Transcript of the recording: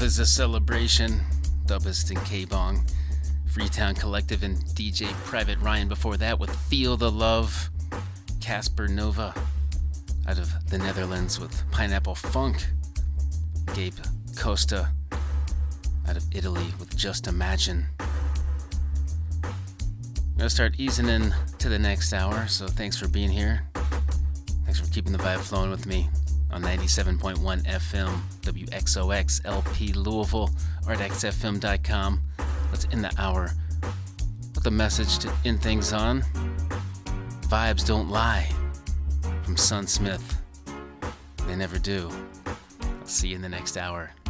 Love is a Celebration, Dubist and K-Bong, Freetown Collective and DJ Private Ryan before that with Feel the Love, Casper Nova out of the Netherlands with Pineapple Funk, Gabe Costa out of Italy with Just Imagine. I'm going to start easing in to the next hour, so thanks for being here. Thanks for keeping the vibe flowing with me on 97.1 FM, WXOX, LP Louisville, artxfm.com. Let's end the hour with a message to end things on. Vibes don't lie, from Sun Smith. They never do. I'll see you in the next hour.